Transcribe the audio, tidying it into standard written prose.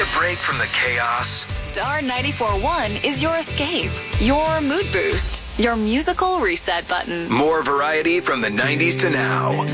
a break from the chaos? Star 94.1 is your escape, your mood boost, your musical reset button. More variety from the 90s to now.